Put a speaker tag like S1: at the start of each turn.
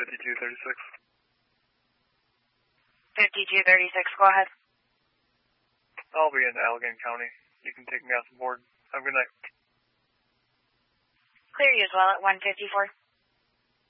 S1: 5236.
S2: 5236, go ahead.
S1: I'll be in Allegan County. You can take me off the board. Have a good night.
S2: Clear you as well at 154.